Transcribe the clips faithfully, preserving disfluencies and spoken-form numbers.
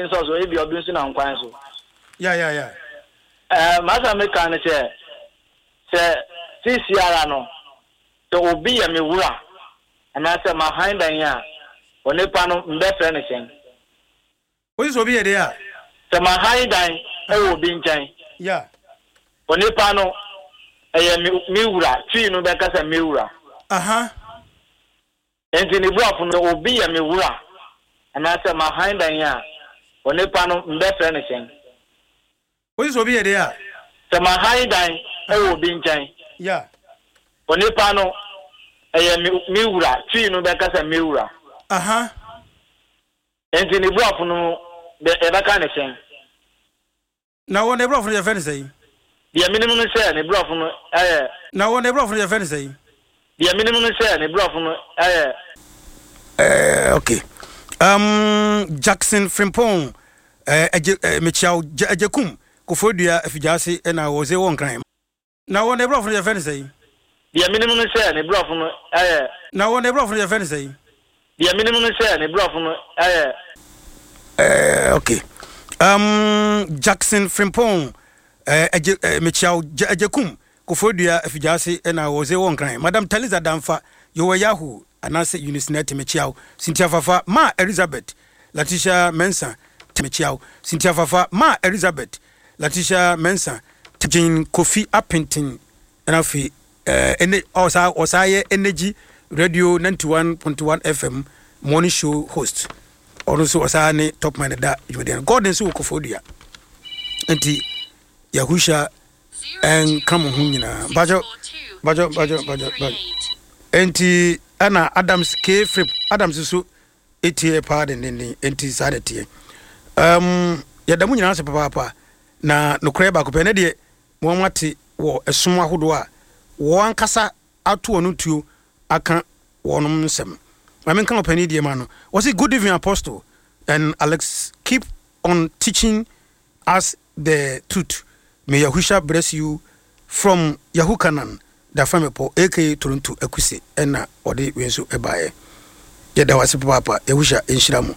so so e bi obi nso na nkwan so yeah yeah yeah eh masa me kan say say C C R no to obi ya me wura ana say ma handan ya onipa no mbe fre ne sen Oyi so bi ye de ya say ma handan e obi nkan yeah onipa no eye mi wura twi no be ka say mi wura aha enti ni bro no obi ya me wura ana say ma handan ya onipa no mbe fre ne sen Oyi so bi ye de ya say ma handan e obi nkan yeah onipa no eye mi wura twi no be ka say mi wura aha enti ni bro no be e be ka ne sen na won e bro for your friend say the minimum say ni bro no eh na won e bro for your friend say the minimum say ni bro no eh eh okay um Jackson Frimpong eh mechiao ejekum kofodua afijase na wo se won kan na won e bro for your friend say the minimum say ni bro no eh na won e bro for your friend say the minimum say ni bro no eh eh okay um Jackson Frimpong eh mechiao ejekum kofodua afijase na wo se won kan Madam Taliza Damfa yo Yahoo anase Unisnet mechiao Cynthia Fafa ma Elizabeth Latisha Mensa mechiao Cynthia Fafa ma Elizabeth Latisha Mensa Jane Kofi Appington anafi eh ene osa osaye energy radio ninety-one point one F M morning show host also osane top man da Jordan Gordon so Kofodua enti Yahusha en kamo hunyina bajo bajo bajo bajo bajo enti ana Adams K Flip Adams so etie pardon ni enti sadete um yadamu nyina se papa papa na nokre ba ko pe ne de mo nwate wo esom ahodo a wo ankasa ato onu tuo aka wonum nsem ma men kan opani de ma no was it good evening apostle and Alex keep on teaching us the truth. May Yahusha bless you from Yahukanan da famepo aka Toronto Akusi ena ode wenso ebaye yeda wase papa Yahusha enhiramu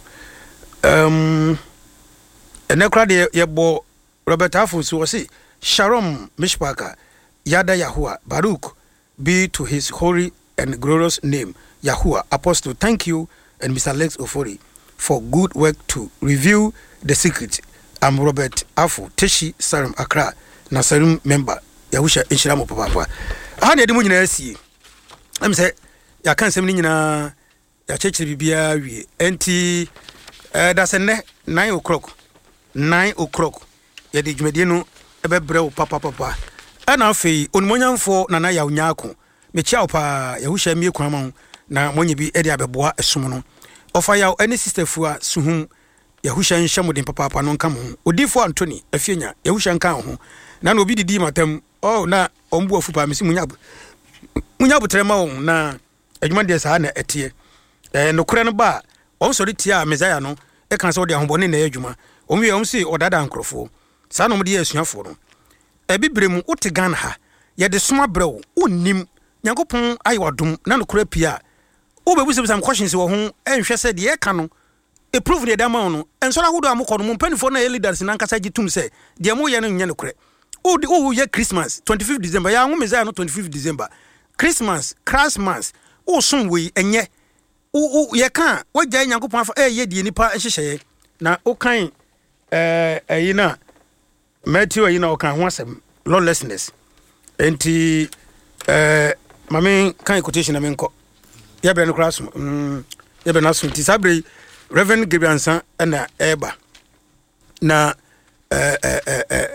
um enekra de yebo Robert Afonso wase Shalom Mishpaka Yada Yahuwah Baruch be to his holy and glorious name Yahuwah Apostle. Thank you and Mister Alex Ofori for good work to reveal the secret. I'm Robert Afo Teshi Sarum Accra Nasarum member Yahusha enhiramu papa aha ne de mu nyina asie am say ya kan sem ni nyina ya chechire bibia wie enti eh da se ne nine o'clock nine o'clock ya de dwumade no ebebre wo papa papa ana afei onmonyamfo nana ya unyako me chia opa Yahusha mie kwama na monye bi e de abeboa esom no ofa ya any sister fua suhum Yahusha nshamuden papa papa no nka mo odifo Anthony afienya Yahusha nka ho na no obi didi matam oh na ombu afupa mesi munya munya butrema won na adwuma de saa na etie eh nokure no ba on sori tia Messiah no e kan se odi ahobone na adwuma omwe om si odada nkrofo saa no mde asuafo no e bibrem wote Ghana ha ye de soma brew onnim Nyankopon ayiwadom na nokure pia wo bebu se some questions wo ho enhwe se de e ka no e prove de dama no ensora hodo amokọ no mpanifo na leaders na nkasa gitum se de mo ye no nya nokure o de o ye Christmas twenty-fifth December ya ngo Messiah no twenty-fifth December Christmas Christmas o sun we enye o o ye kan wagya Nyankopon afa eh ye de nipa ehyehyeye na o kan eh ayina Matthew ayina o kan ho asem lawlessness enti eh mame kan quotation na menko ya bre no class mm ya bre na so ti sabre Reverend Gabrielson na eba na eh eh eh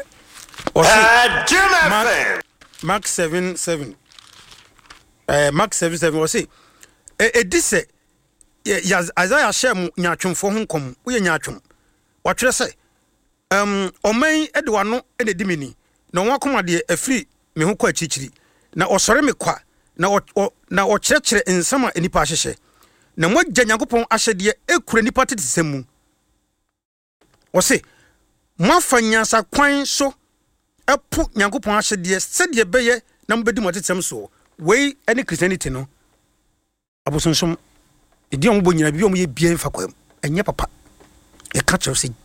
Mark, Mark seven seven. Uh, Mark seven seven was say, "E dise ya Isaiah shem nyatwomfo ho nkom wo ye nyatwom wa twere say um oman edwa no e de dimini na won akoma de afri me ho kwa chichiri na osore me kwa na na o kyerkyere nsama enipa hyehye na mogya Nyankopon ahyede ekura nipa tetesemu wo say mwafanyasa kwan so epu Nyankopon ahyede sede beye na mbedi motetesem so wei any Christianity no abosonsom edi omo bonyina bi omo ye bia mfa kwam enye papa e ka kyerɛ sɛ